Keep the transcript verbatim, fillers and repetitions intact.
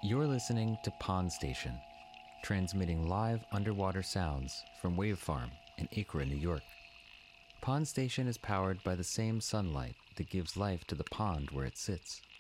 You're listening to Pond Station, transmitting live underwater sounds from Wave Farm in Acra, New York. Pond Station is powered by the same sunlight that gives life to the pond where it sits.